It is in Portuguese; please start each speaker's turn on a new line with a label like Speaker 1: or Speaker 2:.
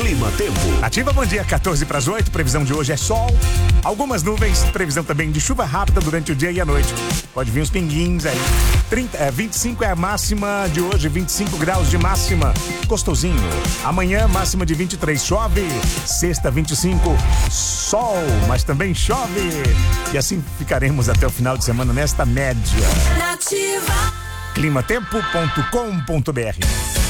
Speaker 1: Clima Tempo.
Speaker 2: Ativa, bom dia, 14 para as 8. Previsão de hoje é sol, algumas nuvens, previsão também de chuva rápida durante o dia e a noite. Pode vir uns pinguins aí. 25 é a máxima de hoje, 25 graus de máxima. Gostosinho. Amanhã, máxima de 23, chove. Sexta, 25, sol, mas também chove. E assim ficaremos até o final de semana nesta média.
Speaker 3: Nativa.
Speaker 2: Climatempo.com.br